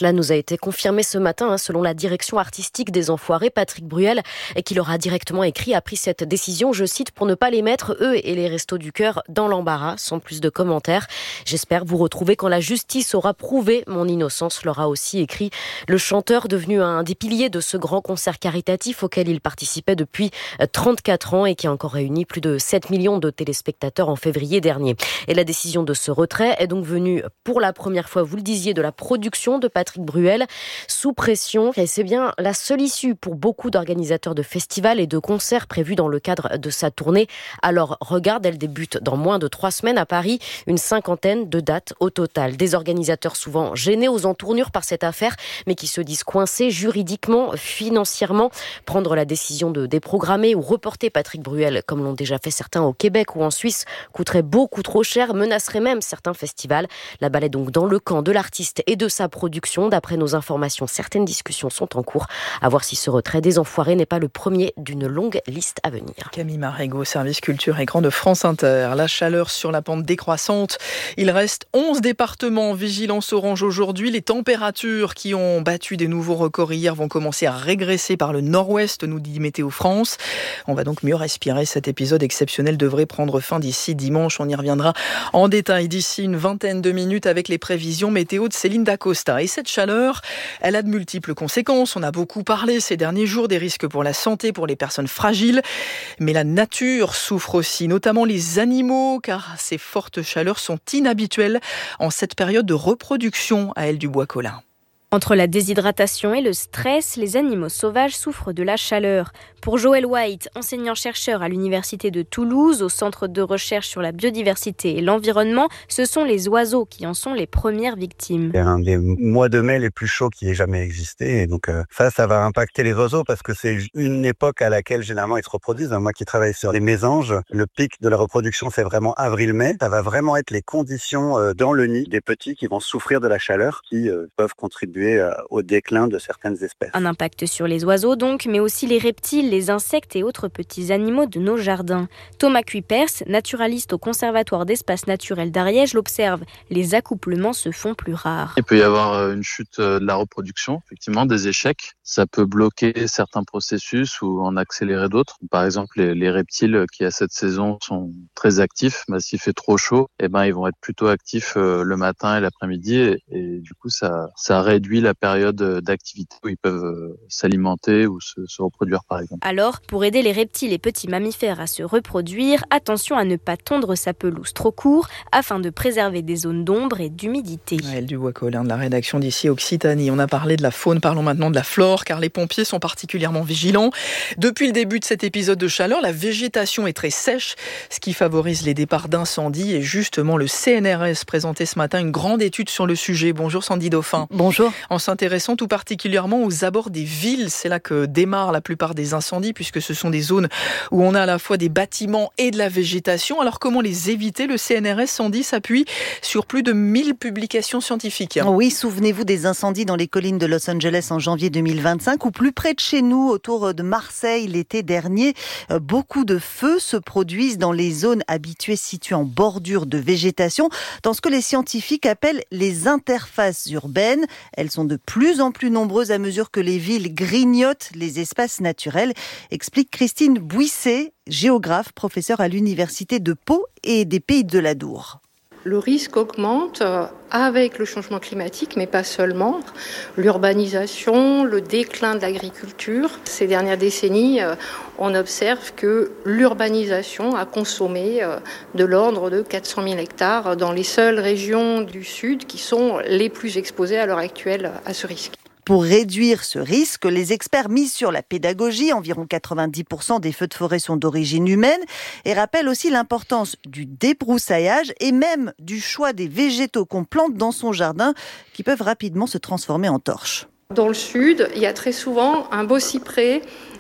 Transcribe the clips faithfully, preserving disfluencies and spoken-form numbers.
Cela nous a été confirmé ce matin, hein, selon la direction artistique des Enfoirés. Patrick Bruel, qui leur a directement écrit, a pris cette décision, je cite, pour ne pas les mettre, eux et les Restos du Cœur, dans l'embarras. Sans plus de commentaires. J'espère vous retrouver quand la justice aura prouvé mon innocence, leur a aussi écrit le chanteur, devenu un des piliers de ce grand concert caritatif auquel il participait depuis trente-quatre ans et qui a encore réuni plus de sept millions de téléspectateurs en février dernier. Et la décision de ce retrait est donc venue pour la première fois, vous le disiez, de la production de Patrick Bruel, sous pression. Et c'est bien la seule issue pour beaucoup d'organisateurs de festivals et de concerts prévus dans le cadre de sa tournée. Alors, regarde, elle débute dans moins de trois semaines à Paris, une cinquantaine de dates au total. Des organisateurs souvent gênés aux entournures par cette affaire, mais qui se disent coincés juridiquement, financièrement. Prendre la décision de déprogrammer ou reporter Patrick Bruel, comme l'ont déjà fait certains au Québec ou en Suisse, coûterait beaucoup trop cher, menacerait même certains festivals. La balle est donc dans le camp de l'artiste et de sa production. D'après nos informations, certaines discussions sont en cours. À voir si ce retrait des Enfoirés n'est pas le premier d'une longue liste à venir. Camille Marégo, service culture écran de France Inter. La chaleur sur la pente décroissante. Il reste onze départements en vigilance orange aujourd'hui. Les températures qui ont battu des nouveaux records hier vont commencer à régresser par le nord-ouest, nous dit Météo France. On va donc mieux respirer. Cet épisode exceptionnel devrait prendre fin d'ici dimanche. On y reviendra en détail d'ici une vingtaine de minutes avec les prévisions météo de Céline Dacosta. Et cette chaleur, elle a de multiples conséquences. On a beaucoup parlé ces derniers jours des risques pour la santé, pour les personnes fragiles. Mais la nature souffre aussi, notamment les animaux, car ces fortes chaleurs sont inhabituelles en cette période de reproduction à Aile-du-Bois-Colin. Entre la déshydratation et le stress, les animaux sauvages souffrent de la chaleur. Pour Joël White, enseignant-chercheur à l'université de Toulouse, au Centre de recherche sur la biodiversité et l'environnement, ce sont les oiseaux qui en sont les premières victimes. C'est un des mois de mai les plus chauds qui ait jamais existé. Et donc euh, ça, ça va impacter les oiseaux parce que c'est une époque à laquelle généralement ils se reproduisent. Moi qui travaille sur les mésanges, le pic de la reproduction c'est vraiment avril-mai. Ça va vraiment être les conditions euh, dans le nid des petits qui vont souffrir de la chaleur, qui euh, peuvent contribuer au déclin de certaines espèces. Un impact sur les oiseaux donc, mais aussi les reptiles, les insectes et autres petits animaux de nos jardins. Thomas Kuipers, naturaliste au Conservatoire d'espaces naturels d'Ariège, l'observe. Les accouplements se font plus rares. Il peut y avoir une chute de la reproduction, effectivement, des échecs. Ça peut bloquer certains processus ou en accélérer d'autres. Par exemple, les, les reptiles qui à cette saison sont très actifs, mais s'il fait trop chaud, eh ben, ils vont être plutôt actifs le matin et l'après-midi et, et du coup, ça, ça réduit la période d'activité où ils peuvent s'alimenter ou se, se reproduire par exemple. Alors, pour aider les reptiles et petits mammifères à se reproduire, attention à ne pas tondre sa pelouse trop court afin de préserver des zones d'ombre et d'humidité. Aile-du-Bois-Colin de la rédaction d'ici Occitanie. On a parlé de la faune, parlons maintenant de la flore car les pompiers sont particulièrement vigilants. Depuis le début de cet épisode de chaleur, la végétation est très sèche, ce qui favorise les départs d'incendies et justement le C N R S présentait ce matin une grande étude sur le sujet. Bonjour Sandy Dauphin. Bonjour. En s'intéressant tout particulièrement aux abords des villes, c'est là que démarrent la plupart des incendies puisque ce sont des zones où on a à la fois des bâtiments et de la végétation. Alors comment les éviter ? Le C N R S, Sandy, s'appuie sur plus de mille publications scientifiques. Oui, souvenez-vous des incendies dans les collines de Los Angeles en janvier deux mille vingt-cinq ou plus près de chez nous, autour de Marseille l'été dernier. Beaucoup de feux se produisent dans les zones habituées situées en bordure de végétation, dans ce que les scientifiques appellent les interfaces urbaines. Elles sont de plus en plus nombreuses à mesure que les villes grignotent les espaces naturels, explique Christine Bouisset, géographe, professeure à l'université de Pau et des Pays de l'Adour. Le risque augmente avec le changement climatique, mais pas seulement. L'urbanisation, le déclin de l'agriculture. Ces dernières décennies, on observe que l'urbanisation a consommé de l'ordre de quatre cent mille hectares dans les seules régions du Sud qui sont les plus exposées à l'heure actuelle à ce risque. Pour réduire ce risque, les experts misent sur la pédagogie. Environ quatre-vingt-dix pour cent des feux de forêt sont d'origine humaine et rappellent aussi l'importance du débroussaillage et même du choix des végétaux qu'on plante dans son jardin qui peuvent rapidement se transformer en torches. Dans le sud, il y a très souvent un beau cyprès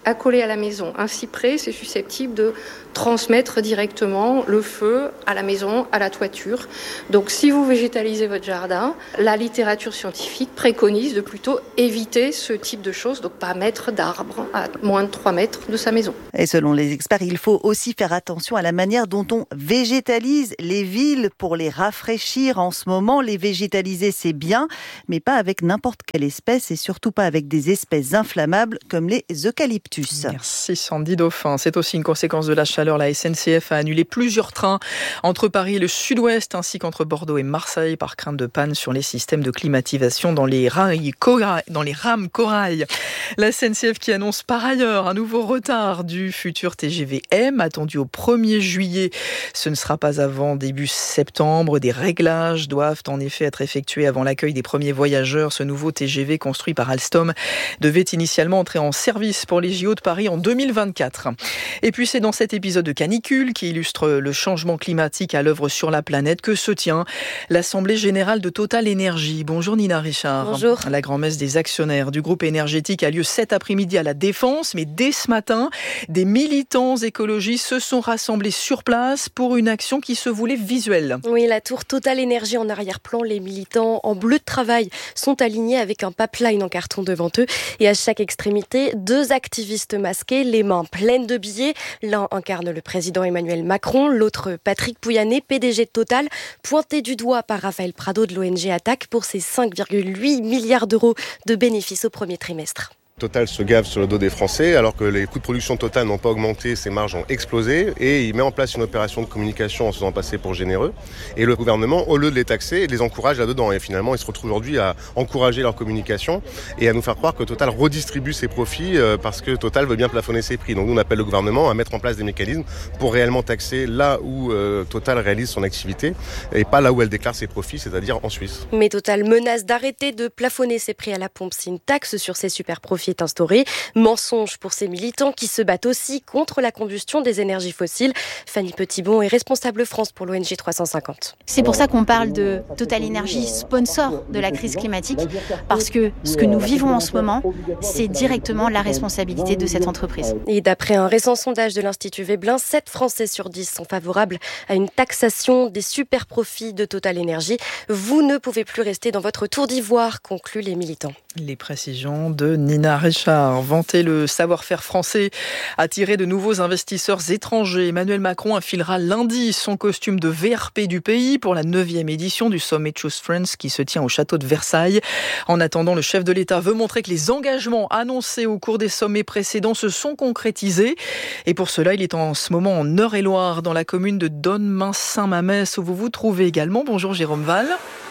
accolé à la maison. Un cyprès, c'est susceptible de transmettre directement le feu à la maison, à la toiture. Donc si vous végétalisez votre jardin, la littérature scientifique préconise de plutôt éviter ce type de choses, donc pas mettre d'arbres à moins de trois mètres de sa maison. Et selon les experts, il faut aussi faire attention à la manière dont on végétalise les villes pour les rafraîchir. En ce moment, les végétaliser, c'est bien, mais pas avec n'importe quelle espèce et surtout pas avec des espèces inflammables comme les eucalyptus. Merci Sandy Dauphin. C'est aussi une conséquence de la chaleur. La S N C F a annulé plusieurs trains entre Paris et le sud-ouest ainsi qu'entre Bordeaux et Marseille par crainte de panne sur les systèmes de climatisation dans les, rails corail, dans les rames corail. La S N C F qui annonce par ailleurs un nouveau retard du futur T G V M attendu au premier juillet. Ce ne sera pas avant début septembre. Des réglages doivent en effet être effectués avant l'accueil des premiers voyageurs. Ce nouveau T G V construit par Alstom devait initialement entrer en service pour les J O de Paris en deux mille vingt-quatre. Et puis c'est dans cet épisode de canicule qui illustre le changement climatique à l'œuvre sur la planète que se tient l'Assemblée Générale de Total Énergie. Bonjour Nina Richard. Bonjour. La grand-messe des actionnaires du groupe énergétique a lieu cet après-midi à la Défense, mais dès ce matin, des militants écologistes se sont rassemblés sur place pour une action qui se voulait visuelle. Oui, la tour Total Énergie en arrière-plan, les militants en bleu de travail sont alignés avec un pipeline en carton devant eux et à chaque extrémité, deux activistes masqués, les mains pleines de billets. L'un incarne le président Emmanuel Macron, l'autre Patrick Pouyanné, P D G de Total, pointé du doigt par Raphaël Prado de l'O N G Attaque pour ses cinq virgule huit milliards d'euros de bénéfices au premier trimestre. Total se gave sur le dos des Français alors que les coûts de production de Total n'ont pas augmenté, ses marges ont explosé et il met en place une opération de communication en se faisant passer pour généreux et le gouvernement, au lieu de les taxer, les encourage là-dedans et finalement ils se retrouvent aujourd'hui à encourager leur communication et à nous faire croire que Total redistribue ses profits parce que Total veut bien plafonner ses prix. Donc nous on appelle le gouvernement à mettre en place des mécanismes pour réellement taxer là où euh, Total réalise son activité et pas là où elle déclare ses profits, c'est-à-dire en Suisse. Mais Total menace d'arrêter de plafonner ses prix à la pompe si une taxe sur ses super profits est instaurée. Mensonge pour ces militants qui se battent aussi contre la combustion des énergies fossiles. Fanny Petitbon est responsable France pour l'O N G trois cent cinquante. C'est pour ça qu'on parle de Total Énergie sponsor de la crise climatique, parce que ce que nous vivons en ce moment, c'est directement la responsabilité de cette entreprise. Et d'après un récent sondage de l'Institut Veblen, sept Français sur dix sont favorables à une taxation des super profits de Total Énergie. Vous ne pouvez plus rester dans votre tour d'ivoire, concluent les militants. Les précisions de Nina Richard. Vanter le savoir-faire français, attirer de nouveaux investisseurs étrangers. Emmanuel Macron affilera lundi son costume de V R P du pays pour la neuvième édition du sommet Choose France qui se tient au château de Versailles. En attendant, le chef de l'État veut montrer que les engagements annoncés au cours des sommets précédents se sont concrétisés. Et pour cela, il est en ce moment en Eure-et-Loire, dans la commune de Donnemain-Saint-Mamès, où vous vous trouvez également. Bonjour Jérôme Val.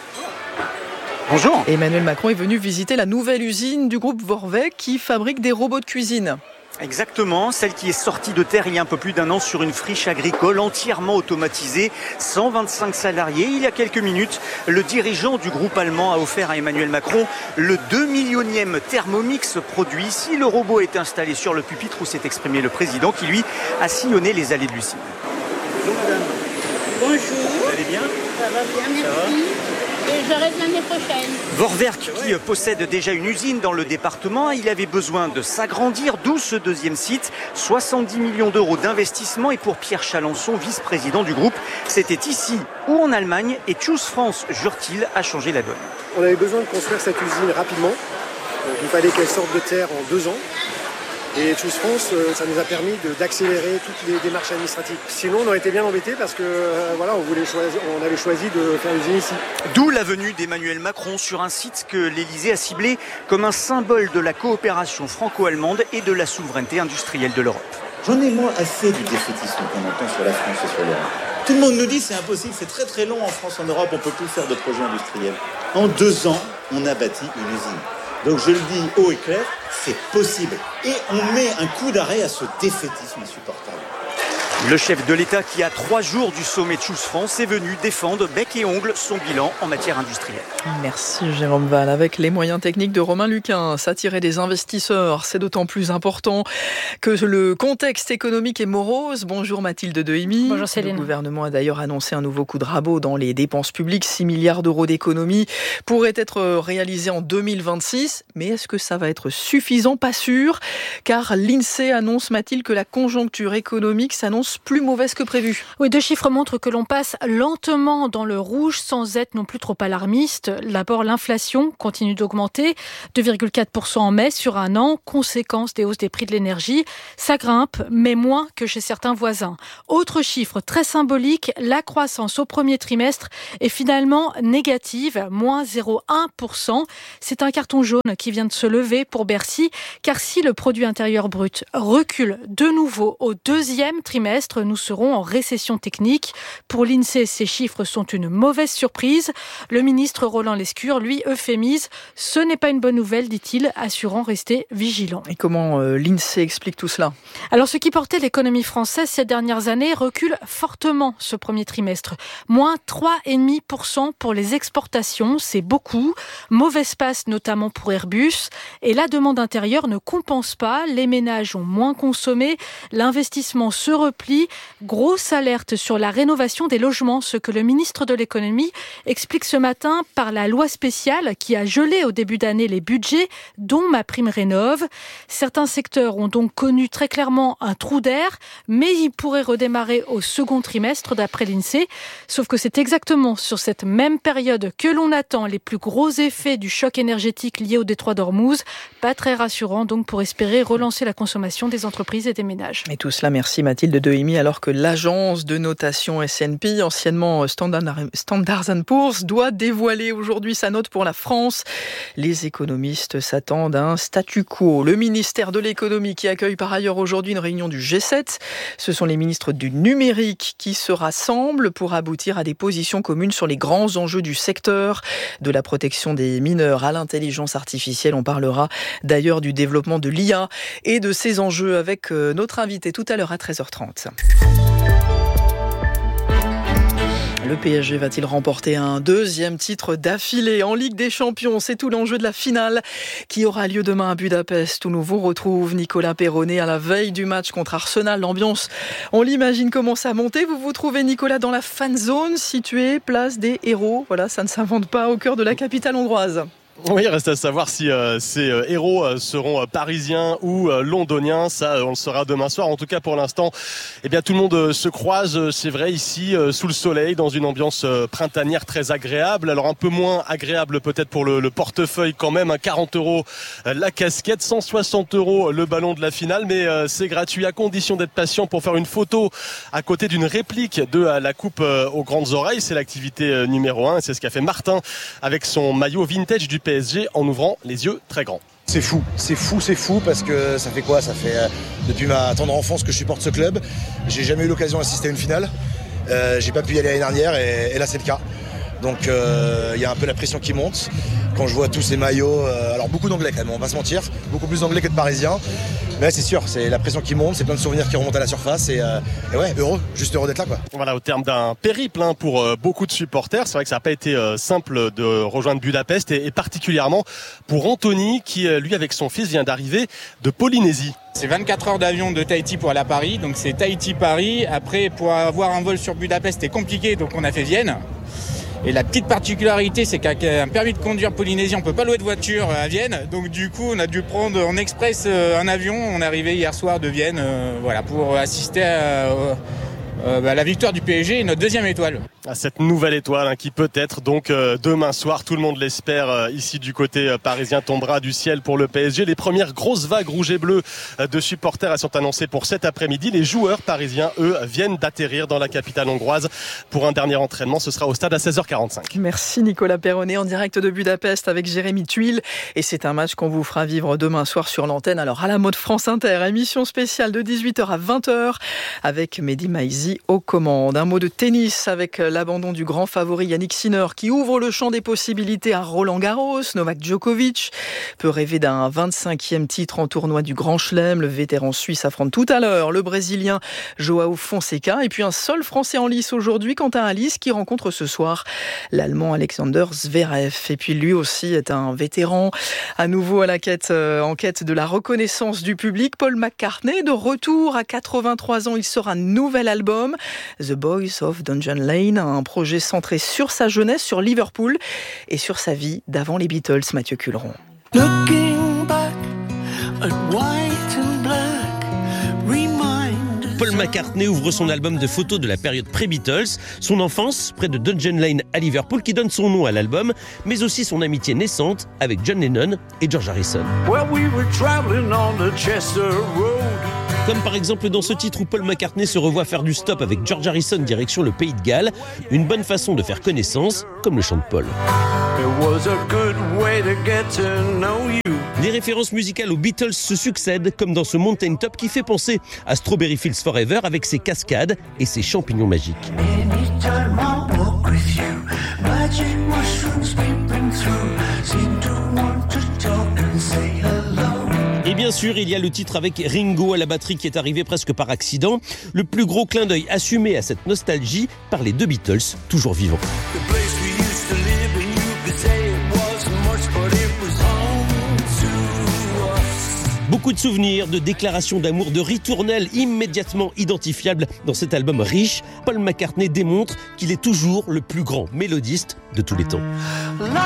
Bonjour. Emmanuel Macron est venu visiter la nouvelle usine du groupe Vorwerk qui fabrique des robots de cuisine. Exactement, celle qui est sortie de terre il y a un peu plus d'un an sur une friche agricole entièrement automatisée, cent vingt-cinq salariés. Il y a quelques minutes, le dirigeant du groupe allemand a offert à Emmanuel Macron le deux millionième Thermomix produit ici. Le robot est installé sur le pupitre où s'est exprimé le président qui lui a sillonné les allées de l'usine. Bonjour madame. Bonjour. Vous allez bien ? Ça va bien, merci. Et j'arrête l'année prochaine. Vorwerk, qui possède déjà une usine dans le département, il avait besoin de s'agrandir, d'où ce deuxième site. soixante-dix millions d'euros d'investissement. Et pour Pierre Chalençon, vice-président du groupe, c'était ici ou en Allemagne. Et Choose France, jure-t-il, a changé la donne. On avait besoin de construire cette usine rapidement. Donc, il fallait qu'elle sorte de terre en deux ans. Et Choose France, ça nous a permis de, d'accélérer toutes les démarches administratives. Sinon, on aurait été bien embêtés parce que euh, voilà, on, voulait choisir, on avait choisi de faire l'usine ici. D'où la venue d'Emmanuel Macron sur un site que l'Élysée a ciblé comme un symbole de la coopération franco-allemande et de la souveraineté industrielle de l'Europe. J'en ai moi assez du défaitisme qu'on entend sur la France et sur l'Europe. Tout le monde nous dit c'est impossible, c'est très très long en France, en Europe, on ne peut plus faire de projets industriels. En deux ans, on a bâti une usine. Donc je le dis haut et clair, c'est possible. Et on met un coup d'arrêt à ce défaitisme insupportable. Le chef de l'État qui, à trois jours du sommet Choose France, est venu défendre bec et ongle son bilan en matière industrielle. Merci Jérôme Val. Avec les moyens techniques de Romain Luquin, s'attirer des investisseurs, c'est d'autant plus important que le contexte économique est morose. Bonjour Mathilde Dehimi. Bonjour Céline. Le gouvernement a d'ailleurs annoncé un nouveau coup de rabot dans les dépenses publiques. six milliards d'euros d'économies pourraient être réalisés en deux mille vingt-six. Mais est-ce que ça va être suffisant ? Pas sûr. Car l'INSEE annonce, Mathilde, que la conjoncture économique s'annonce plus mauvaise que prévu. Oui, deux chiffres montrent que l'on passe lentement dans le rouge sans être non plus trop alarmiste. D'abord, l'inflation continue d'augmenter, deux virgule quatre pour cent en mai sur un an, conséquence des hausses des prix de l'énergie. Ça grimpe, mais moins que chez certains voisins. Autre chiffre très symbolique, la croissance au premier trimestre est finalement négative, moins zéro virgule un pour cent. C'est un carton jaune qui vient de se lever pour Bercy, car si le produit intérieur brut recule de nouveau au deuxième trimestre, nous serons en récession technique. Pour l'INSEE, ces chiffres sont une mauvaise surprise. Le ministre Roland Lescure, lui, euphémise. Ce n'est pas une bonne nouvelle, dit-il, assurant rester vigilant. Et comment euh, l'INSEE explique tout cela ? Alors, ce qui portait l'économie française ces dernières années recule fortement ce premier trimestre. Moins trois virgule cinq pour cent pour les exportations, c'est beaucoup. Mauvaise passe notamment pour Airbus. Et la demande intérieure ne compense pas. Les ménages ont moins consommé. L'investissement se replie. Grosse alerte sur la rénovation des logements, ce que le ministre de l'économie explique ce matin par la loi spéciale qui a gelé au début d'année les budgets, dont MaPrimeRénov'. Certains secteurs ont donc connu très clairement un trou d'air, mais ils pourraient redémarrer au second trimestre d'après l'INSEE. Sauf que c'est exactement sur cette même période que l'on attend les plus gros effets du choc énergétique lié au détroit d'Ormuz. Pas très rassurant donc pour espérer relancer la consommation des entreprises et des ménages. Et tout cela, merci Mathilde Dehimi. Alors que l'agence de notation S and P, anciennement Standard and Poor's, doit dévoiler aujourd'hui sa note pour la France. Les économistes s'attendent à un statu quo. Le ministère de l'économie qui accueille par ailleurs aujourd'hui une réunion du G sept. Ce sont les ministres du numérique qui se rassemblent pour aboutir à des positions communes sur les grands enjeux du secteur, de la protection des mineurs à l'intelligence artificielle. On parlera d'ailleurs du développement de l'I A et de ses enjeux avec notre invité tout à l'heure à treize heures trente. Le P S G va-t-il remporter un deuxième titre d'affilée en Ligue des Champions ? C'est tout l'enjeu de la finale qui aura lieu demain à Budapest, où nous vous retrouve Nicolas Perronnet à la veille du match contre Arsenal. L'ambiance, on l'imagine, commence à monter. Vous vous trouvez, Nicolas, dans la fan zone située place des Héros. Voilà, ça ne s'invente pas, au cœur de la capitale hongroise. Oui, il reste à savoir si euh, ces euh, héros euh, seront euh, parisiens ou euh, londoniens. Ça, euh, on le saura demain soir. En tout cas, pour l'instant, eh bien, tout le monde euh, se croise, euh, c'est vrai, ici, euh, sous le soleil, dans une ambiance euh, printanière très agréable. Alors, un peu moins agréable peut-être pour le, le portefeuille quand même. Hein, quarante euros euh, la casquette, cent soixante euros le ballon de la finale. Mais euh, c'est gratuit, à condition d'être patient pour faire une photo à côté d'une réplique de euh, la coupe euh, aux grandes oreilles. C'est l'activité euh, numéro un. C'est ce qu'a fait Martin avec son maillot vintage du P S G en ouvrant les yeux très grands. C'est fou, c'est fou, c'est fou parce que ça fait quoi ? Ça fait euh, depuis ma tendre enfance que je supporte ce club. J'ai jamais eu l'occasion d'assister à une finale. Euh, j'ai pas pu y aller l'année dernière et, et là c'est le cas. Donc il euh, y a un peu la pression qui monte quand je vois tous ces maillots. Euh, alors beaucoup d'anglais quand même, on va se mentir, beaucoup plus d'anglais que de parisiens. Mais c'est sûr, c'est la pression qui monte, c'est plein de souvenirs qui remontent à la surface et, euh, et ouais, heureux, juste heureux d'être là quoi. Voilà, au terme d'un périple hein, pour euh, beaucoup de supporters, c'est vrai que ça n'a pas été euh, simple de rejoindre Budapest et, et particulièrement pour Anthony qui euh, lui avec son fils vient d'arriver de Polynésie. C'est vingt-quatre heures d'avion de Tahiti pour aller à Paris, donc c'est Tahiti-Paris. Après, pour avoir un vol sur Budapest, c'était compliqué, donc on a fait Vienne. Et la petite particularité, c'est qu'avec un permis de conduire polynésien, on peut pas louer de voiture à Vienne. Donc du coup, on a dû prendre en express un avion. On est arrivé hier soir de Vienne, euh, voilà, pour assister à, euh, à la victoire du P S G et notre deuxième étoile. À cette nouvelle étoile hein, qui peut-être donc euh, demain soir, tout le monde l'espère, euh, ici du côté euh, parisien, tombera du ciel pour le P S G. Les premières grosses vagues rouges et bleues euh, de supporters elles sont annoncées pour cet après-midi. Les joueurs parisiens, eux, viennent d'atterrir dans la capitale hongroise pour un dernier entraînement. Ce sera au stade à seize heures quarante-cinq. Merci Nicolas Perronnet en direct de Budapest avec Jérémy Tuile. Et c'est un match qu'on vous fera vivre demain soir sur l'antenne. Alors à la mode France Inter, émission spéciale de dix-huit heures à vingt heures avec Mehdi Maizi. lundi aux commandes. Un mot de tennis avec l'abandon du grand favori Yannick Sinner qui ouvre le champ des possibilités à Roland-Garros. Novak Djokovic peut rêver d'un vingt-cinquième titre en tournoi du Grand Chelem. Le vétéran suisse affronte tout à l'heure le Brésilien Joao Fonseca. Et puis un seul Français en lice aujourd'hui, Quentin Halys, qui rencontre ce soir l'Allemand Alexander Zverev. Et puis lui aussi est un vétéran, à nouveau à la quête, euh, en quête de la reconnaissance du public. Paul McCartney, de retour à quatre-vingt-trois ans, il sort un nouvel album, The Boys of Dungeon Lane, un projet centré sur sa jeunesse, sur Liverpool et sur sa vie d'avant les Beatles. Mathieu Culeron. Looking back at white and black, remind... Paul McCartney ouvre son album de photos de la période pré-Beatles, son enfance près de Dungeon Lane à Liverpool qui donne son nom à l'album, mais aussi son amitié naissante avec John Lennon et George Harrison. Well, we were traveling on the Chester Road. Comme par exemple dans ce titre où Paul McCartney se revoit faire du stop avec George Harrison direction le Pays de Galles. Une bonne façon de faire connaissance, comme le chante Paul. Les références musicales aux Beatles se succèdent, comme dans ce Mountain Top qui fait penser à Strawberry Fields Forever avec ses cascades et ses champignons magiques. Et bien sûr, il y a le titre avec Ringo à la batterie qui est arrivé presque par accident. Le plus gros clin d'œil assumé à cette nostalgie par les deux Beatles, toujours vivants. Beaucoup de souvenirs, de déclarations d'amour, de ritournelles immédiatement identifiables dans cet album riche. Paul McCartney démontre qu'il est toujours le plus grand mélodiste de tous les temps.